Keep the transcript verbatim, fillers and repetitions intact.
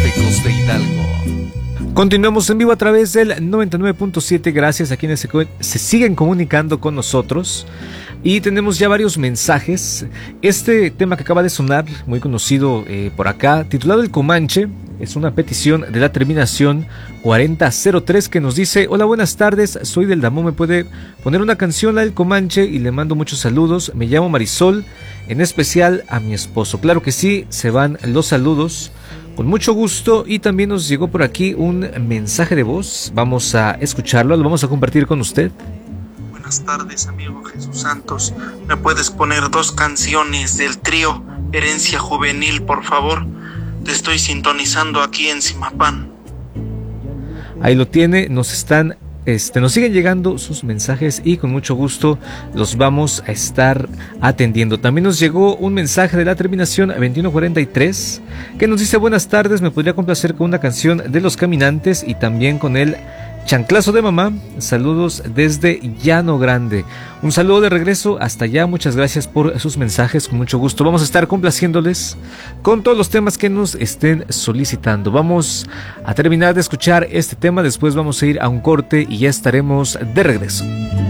Ecos de Hidalgo. Continuamos en vivo a través del noventa y nueve punto siete. Gracias a quienes se, se siguen comunicando con nosotros. Y tenemos ya varios mensajes. Este tema que acaba de sonar, muy conocido eh, por acá, titulado El Comanche, es una petición de la terminación cuarenta cero tres que nos dice: hola, buenas tardes, soy del Damón, ¿me puede poner una canción a El Comanche? Y le mando muchos saludos, me llamo Marisol, en especial a mi esposo. Claro que sí, se van los saludos con mucho gusto. Y también nos llegó por aquí un mensaje de voz, vamos a escucharlo, lo vamos a compartir con usted. Buenas tardes, amigo Jesús Santos. ¿Me puedes poner dos canciones del trío Herencia Juvenil, por favor? Te estoy sintonizando aquí en Zimapán. Ahí lo tiene, nos están, este, nos siguen llegando sus mensajes y con mucho gusto los vamos a estar atendiendo. También nos llegó un mensaje de la terminación veintiuno cuarenta y tres que nos dice: buenas tardes, me podría complacer con una canción de Los Caminantes y también con el Chanclazo de Mamá. Saludos desde Llano Grande. Un saludo de regreso hasta allá. Muchas gracias por sus mensajes. Con mucho gusto vamos a estar complaciéndoles con todos los temas que nos estén solicitando. Vamos a terminar de escuchar este tema. Después vamos a ir a un corte y ya estaremos de regreso.